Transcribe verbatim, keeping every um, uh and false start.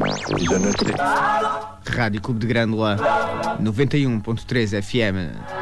Je ne sais. Rádio Clube de Grândola, noventa e um ponto três F M.